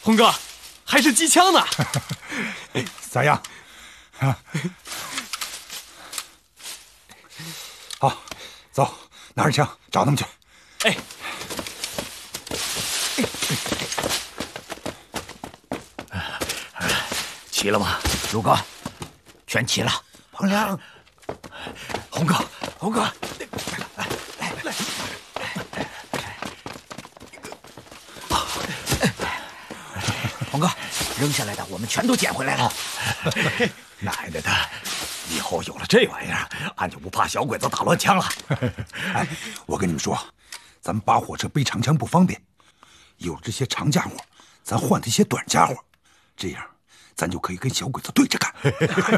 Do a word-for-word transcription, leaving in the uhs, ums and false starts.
红哥，还是机枪呢。 咋样？啊，好，走，拿着枪找他们去。 哎。 齐了吗，陆哥？全齐了。 彭良， 红哥，红哥，来来来，红哥，扔下来的我们全都捡回来了。 奶奶的，以后有了这玩意儿，俺就不怕小鬼子打乱枪了。 哎，我跟你们说，咱们扒火车背长枪不方便，有了这些长家伙，咱换这些短家伙，这样咱就可以跟小鬼子对着干。